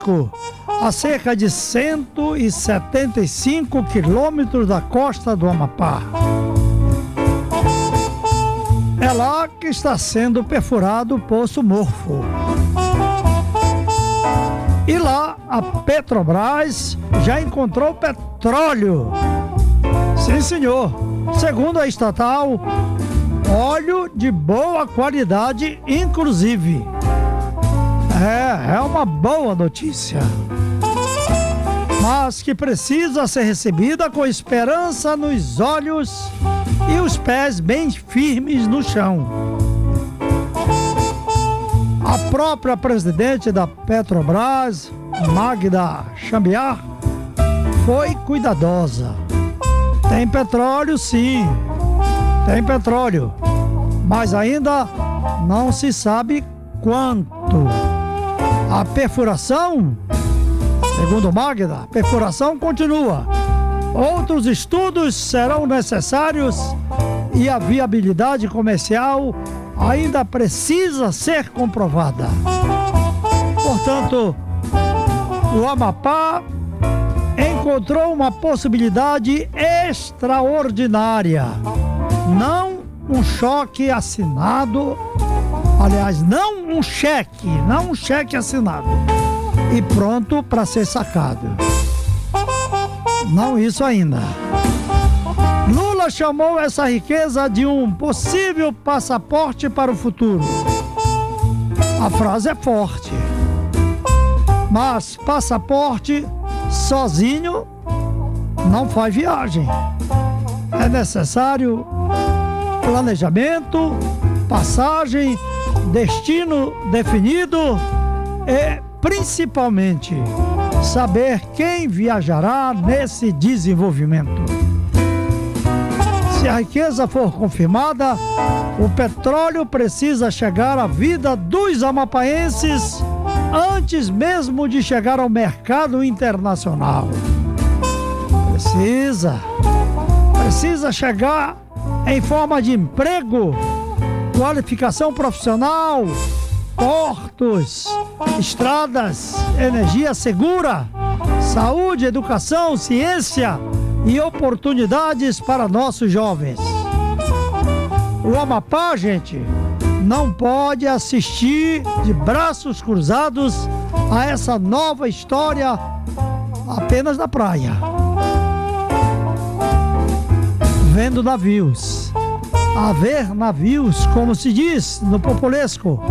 a cerca de 175 quilômetros da costa do Amapá. É lá que está sendo perfurado o Poço Morfo. E lá a Petrobras já encontrou petróleo. Sim, senhor. Segundo a estatal, óleo de boa qualidade, inclusive. É uma boa notícia, mas que precisa ser recebida com esperança nos olhos e os pés bem firmes no chão. A própria presidente da Petrobras, Magda Chambiar, foi cuidadosa. Tem petróleo, sim, tem petróleo, mas ainda não se sabe quanto. A perfuração, segundo Magda, a perfuração continua. Outros estudos serão necessários e a viabilidade comercial ainda precisa ser comprovada. Portanto, o Amapá encontrou uma possibilidade extraordinária. Não um choque assinado, aliás, não um cheque assinado e pronto para ser sacado. Não isso ainda. Lula chamou essa riqueza de um possível passaporte para o futuro. A frase é forte, mas passaporte sozinho não faz viagem. É necessário planejamento, passagem, destino definido e, principalmente, saber quem viajará nesse desenvolvimento. Se a riqueza for confirmada, o petróleo precisa chegar à vida dos amapaenses antes mesmo de chegar ao mercado internacional. Precisa chegar em forma de emprego, qualificação profissional, portos, estradas, energia segura, saúde, educação, ciência e oportunidades para nossos jovens. O Amapá, gente, não pode assistir de braços cruzados a essa nova história apenas na praia, vendo navios. Haver navios, como se diz no populesco,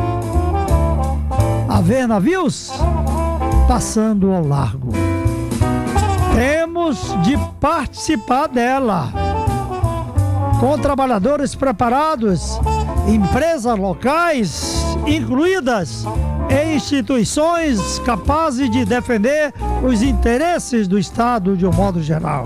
haver navios passando ao largo. Temos de participar dela, com trabalhadores preparados, empresas locais incluídas e instituições capazes de defender os interesses do Estado de um modo geral.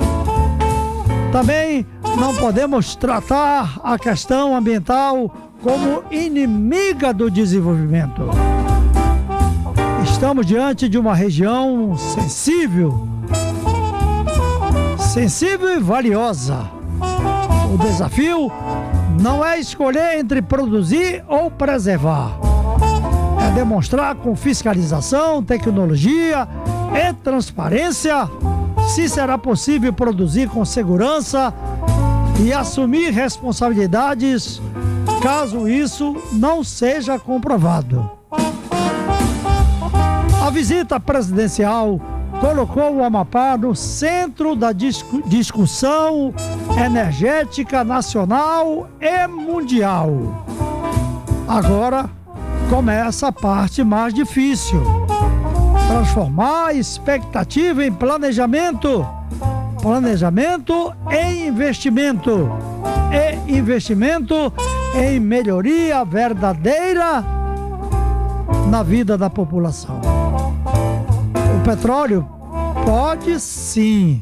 Também não podemos tratar a questão ambiental como inimiga do desenvolvimento. Estamos diante de uma região sensível e valiosa. O desafio não é escolher entre produzir ou preservar. É demonstrar com fiscalização, tecnologia e transparência se será possível produzir com segurança e assumir responsabilidades caso isso não seja comprovado. A visita presidencial colocou o Amapá no centro da discussão energética nacional e mundial. Agora começa a parte mais difícil: transformar a expectativa em planejamento em investimento e investimento em melhoria verdadeira na vida da população. O petróleo pode sim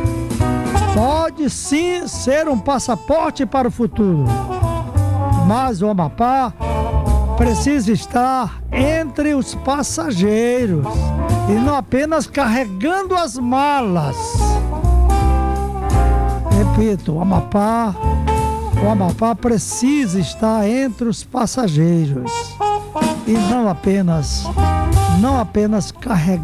ser um passaporte para o futuro, mas o Amapá precisa estar entre os passageiros e não apenas carregando as malas. Repito, o Amapá precisa estar entre os passageiros e não apenas não apenas carregar